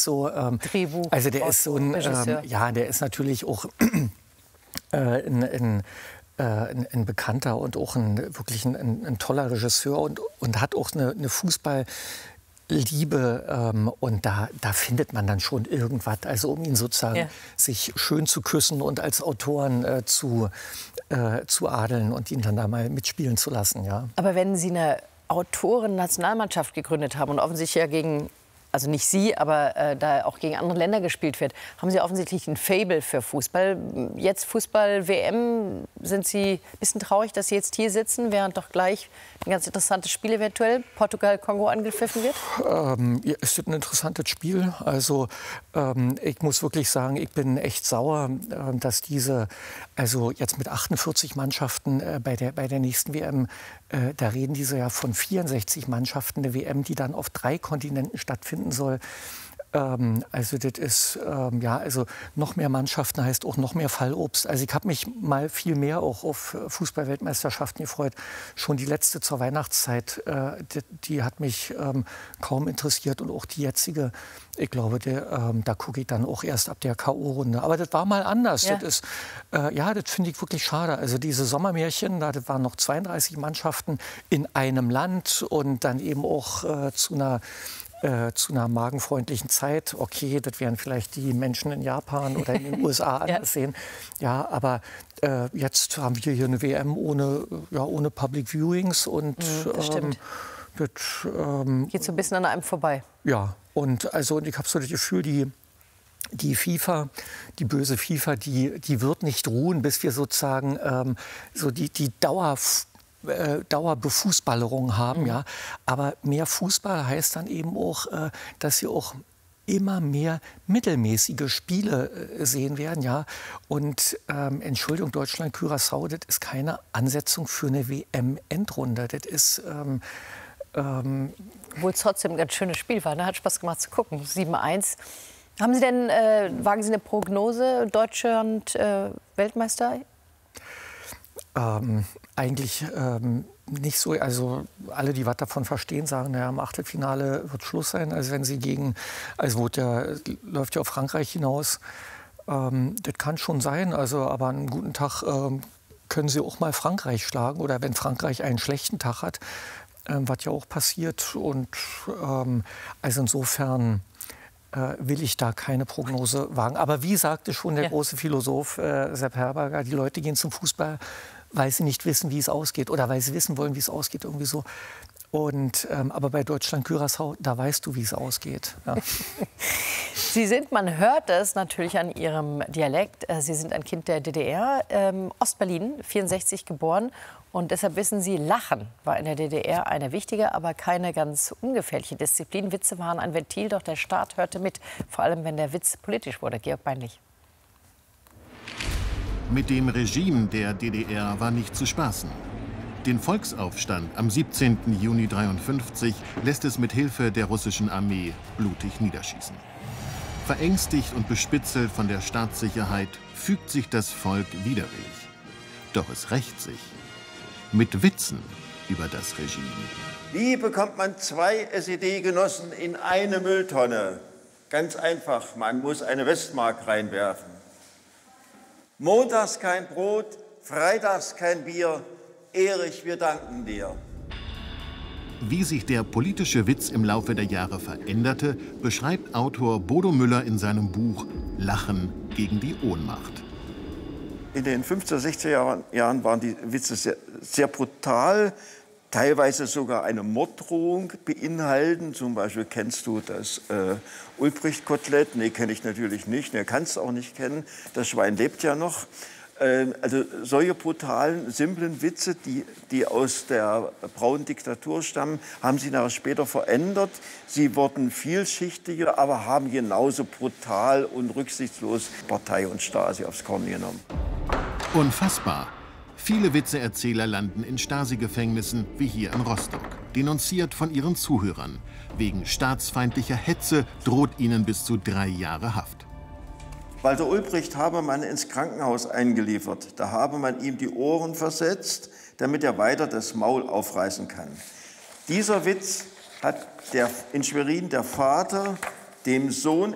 so, Drehbuch, also der ist so ein, ja, der ist natürlich auch ein bekannter und auch wirklich ein toller Regisseur und hat auch eine Fußballliebe, und da findet man dann schon irgendwas, also um ihn sozusagen sich schön zu küssen und als Autoren zu adeln und ihn dann da mal mitspielen zu lassen. Ja. Aber wenn Sie eine Autoren-Nationalmannschaft gegründet haben und offensichtlich ja gegen, also nicht Sie, aber da auch gegen andere Länder gespielt wird, haben Sie offensichtlich ein Faible für Fußball. Jetzt Fußball-WM, sind Sie ein bisschen traurig, dass Sie jetzt hier sitzen, während doch gleich ein ganz interessantes Spiel eventuell Portugal-Kongo angepfiffen wird? Ja, es ist ein interessantes Spiel. Also ich muss wirklich sagen, ich bin echt sauer, dass also jetzt mit 48 Mannschaften bei der nächsten WM, da reden diese ja von 64 Mannschaften, eine WM, die dann auf 3 Kontinenten stattfinden soll. Also das ist, ja, also noch mehr Mannschaften heißt auch noch mehr Fallobst. Also ich habe mich mal viel mehr auch auf Fußball-Weltmeisterschaften gefreut. Schon die letzte zur Weihnachtszeit, die hat mich kaum interessiert, und auch die jetzige, ich glaube, da gucke ich dann auch erst ab der K.O.-Runde. Aber das war mal anders. Ja. Das ist, ja, das finde ich wirklich schade. Also diese Sommermärchen, das waren noch 32 Mannschaften in einem Land und dann eben auch zu einer magenfreundlichen Zeit. Okay, das werden vielleicht die Menschen in Japan oder in den USA anders sehen. Ja, aber jetzt haben wir hier eine WM ohne Public Viewings. Und das stimmt. Geht so ein bisschen an einem vorbei. Ja, und ich habe so das Gefühl, die FIFA, die böse FIFA, die wird nicht ruhen, bis wir sozusagen so die Dauerbefußballerung haben, ja. Aber mehr Fußball heißt dann eben auch, dass wir auch immer mehr mittelmäßige Spiele sehen werden, ja. Und Entschuldigung, Deutschland, Curaçao, das ist keine Ansetzung für eine WM-Endrunde. Das ist obwohl es trotzdem ein ganz schönes Spiel war, ne? Hat Spaß gemacht zu gucken. 7:1. Haben Sie denn, wagen Sie eine Prognose, Deutschland Weltmeister? Eigentlich nicht so. Also alle, die was davon verstehen, sagen, naja, im Achtelfinale wird Schluss sein. Also wenn sie läuft ja auf Frankreich hinaus. Das kann schon sein. Also, aber an einem guten Tag können sie auch mal Frankreich schlagen. Oder wenn Frankreich einen schlechten Tag hat, was ja auch passiert. Und also insofern will ich da keine Prognose wagen. Aber wie sagte schon der große Philosoph Sepp Herberger, die Leute gehen zum Fußball, weil sie nicht wissen, wie es ausgeht, oder weil sie wissen wollen, wie es ausgeht, irgendwie so. Und aber bei Deutschland, Curaçao, da weißt du, wie es ausgeht. Ja. Sie sind, man hört es natürlich an Ihrem Dialekt, Sie sind ein Kind der DDR, Ostberlin, 64 geboren. Und deshalb wissen Sie, Lachen war in der DDR eine wichtige, aber keine ganz ungefährliche Disziplin. Witze waren ein Ventil, doch der Staat hörte mit, vor allem wenn der Witz politisch wurde. Georg Beinlich. Mit dem Regime der DDR war nicht zu spaßen. Den Volksaufstand am 17. Juni 1953 lässt es mit Hilfe der russischen Armee blutig niederschießen. Verängstigt und bespitzelt von der Staatssicherheit fügt sich das Volk widerwillig. Doch es rächt sich. Mit Witzen über das Regime. Wie bekommt man 2 SED-Genossen in eine Mülltonne? Ganz einfach, man muss eine Westmark reinwerfen. Montags kein Brot, freitags kein Bier. Erich, wir danken dir. Wie sich der politische Witz im Laufe der Jahre veränderte, beschreibt Autor Bodo Müller in seinem Buch Lachen gegen die Ohnmacht. In den 50er, 60er Jahren waren die Witze sehr brutal, teilweise sogar eine Morddrohung beinhalten. Zum Beispiel, kennst du das Ulbricht-Kotelett? Nee, kenne ich natürlich nicht. Nee, kannst du auch nicht kennen. Das Schwein lebt ja noch. Also solche brutalen, simplen Witze, die aus der braunen Diktatur stammen, haben sie nachher später verändert. Sie wurden vielschichtiger, aber haben genauso brutal und rücksichtslos Partei und Stasi aufs Korn genommen. Unfassbar. Viele Witzeerzähler landen in Stasi-Gefängnissen, wie hier in Rostock. Denunziert von ihren Zuhörern. Wegen staatsfeindlicher Hetze droht ihnen bis zu 3 Jahre Haft. Walter Ulbricht habe man ins Krankenhaus eingeliefert. Da habe man ihm die Ohren versetzt, damit er weiter das Maul aufreißen kann. Dieser Witz hat in Schwerin der Vater dem Sohn